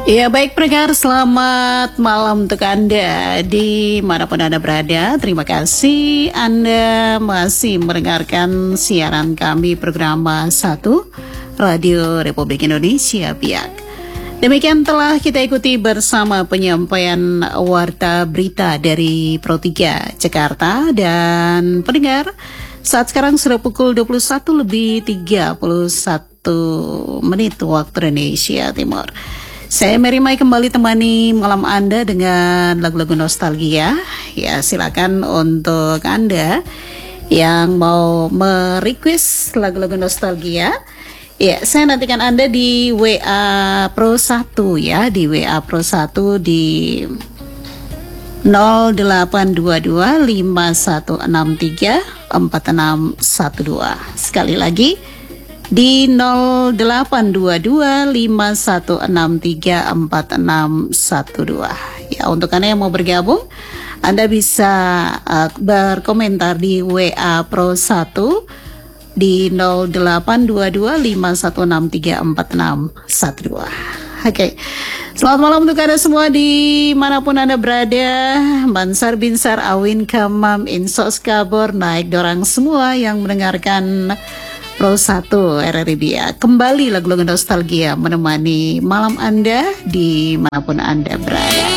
Ya baik pendengar, selamat malam untuk Anda dimanapun Anda berada. Terima kasih Anda masih mendengarkan siaran kami program 1 Radio Republik Indonesia Biak. Demikian telah kita ikuti bersama penyampaian warta berita dari Pro 3 Jakarta. Dan pendengar, saat sekarang sudah pukul 21:31 waktu Indonesia Timur. Saya Mary Mai kembali temani malam Anda dengan lagu-lagu nostalgia. Ya, silakan untuk Anda yang mau merequest lagu-lagu nostalgia. Ya, saya nantikan Anda di WA Pro 1 ya, di WA Pro 1 di 082251634612. Sekali lagi di 082251634612. Ya, untuk Anda yang mau bergabung, Anda bisa berkomentar di WA Pro 1 di 082251634612. Oke. Selamat malam untuk Anda semua dimanapun Anda berada. Mansar Binsar Awin Kamam Insos Kabor naik dorang semua yang mendengarkan Pro 1 RRI Biak. Kembali lagu-lagu nostalgia menemani malam Anda dimanapun Anda berada.